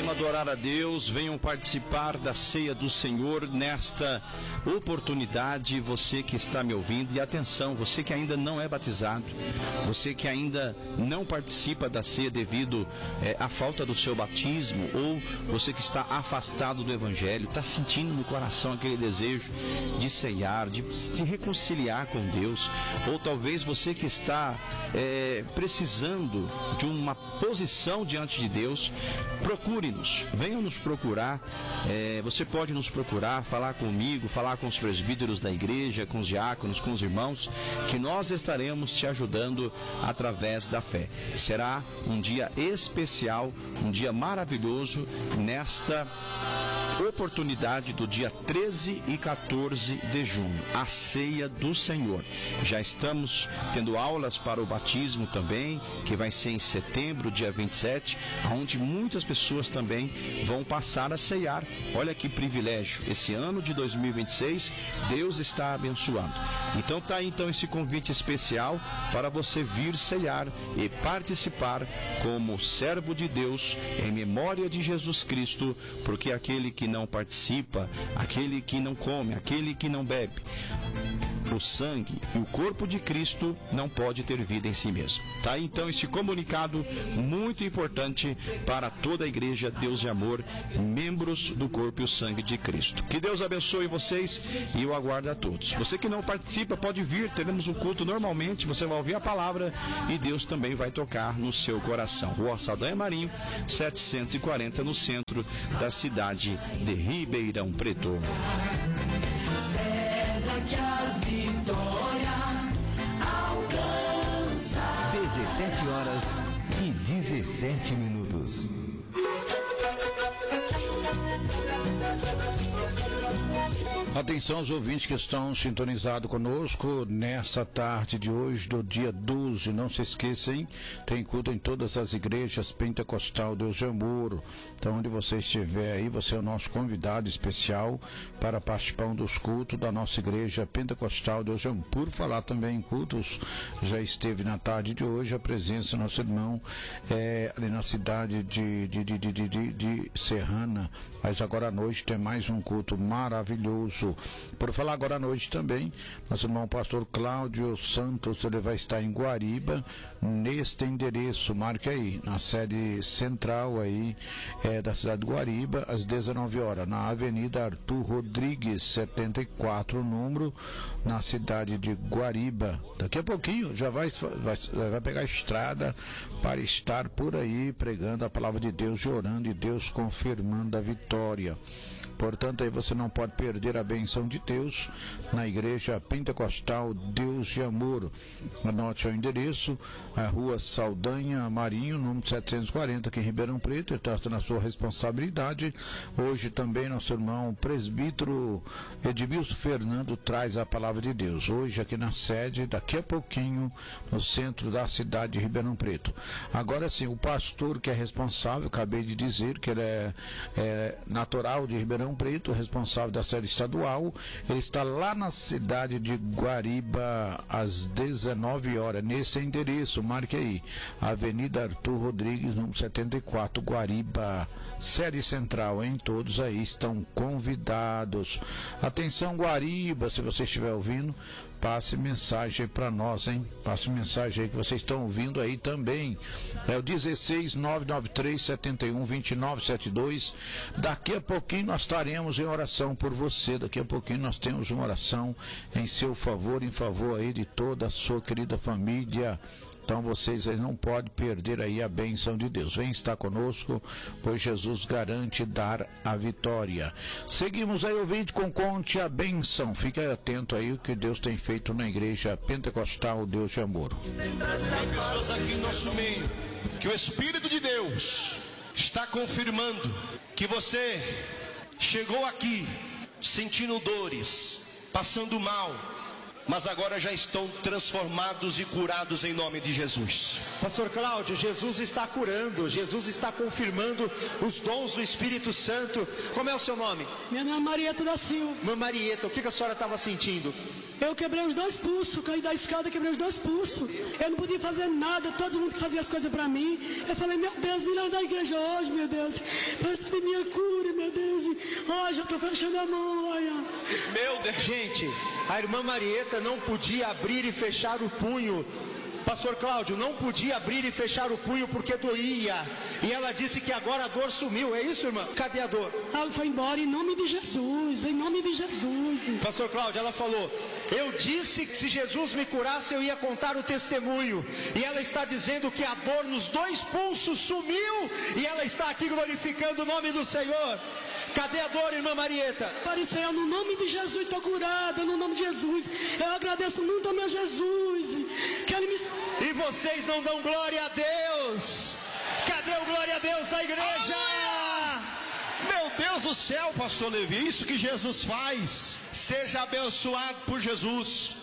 venham adorar a Deus, venham participar da ceia do Senhor nesta oportunidade. Você que está me ouvindo, e atenção, você que ainda não é batizado, você que ainda não participa da ceia devido à falta do seu batismo, ou você que está afastado do Evangelho, está sentindo no coração aquele desejo de ceiar, de se reconciliar com Deus, ou talvez você que está precisando de uma posição diante de Deus, procure-nos, venham nos procurar. Você pode nos procurar, falar comigo, falar com os presbíteros da igreja, com os diáconos, com os irmãos, que nós estaremos te ajudando através da fé. Será um dia especial, um dia maravilhoso nesta oportunidade do dia 13 e 14 de junho, a ceia do Senhor. Já estamos tendo aulas para o batismo também, que vai ser em setembro, dia 27, onde muitas pessoas também vão passar a ceiar. Olha que privilégio, esse ano de 2026, Deus está abençoando. Então tá aí esse convite especial para você vir ceiar e participar como servo de Deus em memória de Jesus Cristo, porque aquele que não participa, aquele que não come, aquele que não bebe o sangue e o corpo de Cristo não pode ter vida em si mesmo. Tá aí então este comunicado muito importante para toda a igreja Deus de Amor, membros do corpo e o sangue de Cristo. Que Deus abençoe vocês e eu aguardo a todos. Você que não participa pode vir, teremos um culto normalmente, você vai ouvir a palavra e Deus também vai tocar no seu coração. Rua Saldanha Marinho, 740, no centro da cidade de Ribeirão Preto. Que a vitória alcança. 17h17. Atenção aos ouvintes que estão sintonizados conosco nessa tarde de hoje, do dia 12. Não se esqueçam, tem culto em todas as igrejas Pentecostal Deus de Amor. Então, onde você estiver aí, você é o nosso convidado especial para participar dos cultos da nossa igreja Pentecostal Deus de Amor. Por falar também em cultos, já esteve na tarde de hoje a presença do nosso irmão ali na cidade de Serrana. Mas agora à noite tem mais um culto maravilhoso. Por falar agora à noite também, nosso irmão pastor Cláudio Santos, ele vai estar em Guariba, neste endereço, marque aí, na sede central aí da cidade de Guariba, às 19 horas, na Avenida Arthur Rodrigues, 74, número, na cidade de Guariba. Daqui a pouquinho já vai pegar a estrada para estar por aí pregando a palavra de Deus e orando, e Deus confirmando a vitória. Portanto, aí você não pode perder a benção de Deus na Igreja Pentecostal Deus de Amor. Anote o endereço, a Rua Saldanha Marinho, número 740, aqui em Ribeirão Preto. Está na sua responsabilidade. Hoje também nosso irmão presbítero Edmilson Fernando traz a palavra de Deus. Hoje aqui na sede, daqui a pouquinho, no centro da cidade de Ribeirão Preto. Agora sim, o pastor que é responsável, acabei de dizer que ele é natural de Ribeirão Preto, responsável da sede estadual, ele está lá na cidade de Guariba às 19 horas, nesse endereço, marque aí, Avenida Arthur Rodrigues, número 74, Guariba, sede central, hein? Todos aí estão convidados. Atenção Guariba, se você estiver ouvindo, passe mensagem para nós, hein? Passe mensagem aí que vocês estão ouvindo aí também. É o 16993712972. Daqui a pouquinho nós estaremos em oração por você. Daqui a pouquinho nós temos uma oração em seu favor, em favor aí de toda a sua querida família. Então vocês aí não podem perder aí a bênção de Deus. Vem estar conosco, pois Jesus garante dar a vitória. Seguimos aí, ouvinte, com Conte a Bênção. Fique atento aí o que Deus tem feito na Igreja Pentecostal Deus de Amor. Tem pessoas aqui no nosso meio que o Espírito de Deus está confirmando que você chegou aqui sentindo dores, passando mal, mas agora já estão transformados e curados em nome de Jesus. Pastor Cláudio, Jesus está curando, Jesus está confirmando os dons do Espírito Santo. Como é o seu nome? Meu nome é Marieta da Silva. Irmã Marieta, o que a senhora estava sentindo? Eu quebrei os 2 pulsos, caí da escada, quebrei os 2 pulsos. Eu não podia fazer nada, todo mundo fazia as coisas para mim. Eu falei, meu Deus, me leva da igreja hoje, meu Deus. Recebe minha cura, meu Deus. Hoje eu estou fechando a mão, olha. Meu Deus. Gente, a irmã Marieta não podia abrir e fechar o punho. Pastor Cláudio, não podia abrir e fechar o punho porque doía. E ela disse que agora a dor sumiu. É isso, irmã? Cadê a dor? Ela foi embora em nome de Jesus, em nome de Jesus. Pastor Cláudio, ela falou, eu disse que se Jesus me curasse eu ia contar o testemunho. E ela está dizendo que a dor nos 2 pulsos sumiu. E ela está aqui glorificando o nome do Senhor. Cadê a dor, irmã Marieta? Apareceu no nome de Jesus, estou curada, no nome de Jesus. Eu agradeço muito ao meu Jesus. Que ele me... E vocês não dão glória a Deus? Cadê o glória a Deus da igreja? Meu Deus do céu, pastor Levi, isso que Jesus faz. Seja abençoado por Jesus.